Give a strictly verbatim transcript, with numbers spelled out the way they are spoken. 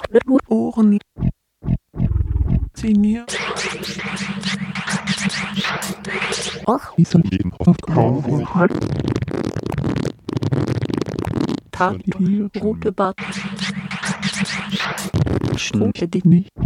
Ohren. Sie mir. Ach, Wie soll ich auf Kaum Tapir, Tier, rote Bart. Schnuppe dich nicht.